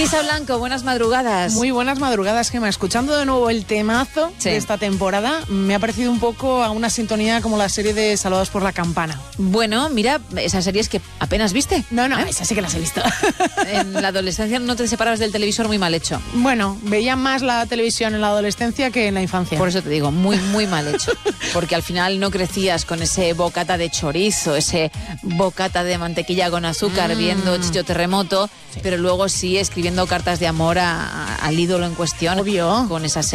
Isa Blanco, buenas madrugadas. Muy buenas madrugadas, Gemma. Escuchando de nuevo el temazo de esta temporada, me ha parecido un poco a una sintonía como la serie de Salvados por la Campana. Bueno, mira, esas series que apenas viste. No, esas sí que las he visto. En la adolescencia no te separabas del televisor, muy mal hecho. Bueno, veía más la televisión en la adolescencia que en la infancia. Por eso te digo, muy, muy mal hecho. Porque al final no crecías con ese bocata de chorizo, ese bocata de mantequilla con azúcar, viendo Chicho Terremoto, pero luego sí escribiendo cartas de amor al ídolo en cuestión. Obvio. Con esas